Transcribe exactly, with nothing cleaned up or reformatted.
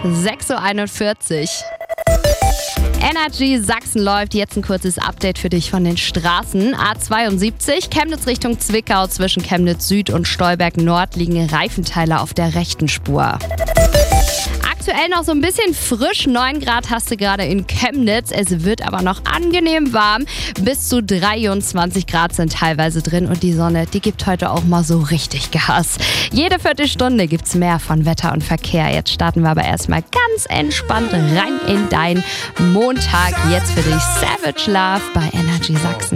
sechs Uhr einundvierzig. Energy Sachsen läuft. Jetzt ein kurzes Update für dich von den Straßen. A zweiundsiebzig, Chemnitz Richtung Zwickau. Zwischen Chemnitz Süd und Stolberg Nord liegen Reifenteile auf der rechten Spur. Aktuell noch so ein bisschen frisch, neun Grad hast du gerade in Chemnitz. Es wird aber noch angenehm warm. Bis zu dreiundzwanzig Grad sind teilweise drin und die Sonne, die gibt heute auch mal so richtig Gas. Jede Viertelstunde gibt's mehr von Wetter und Verkehr. Jetzt starten wir aber erstmal ganz entspannt rein in deinen Montag. Jetzt für dich Savage Love bei Energy Sachsen.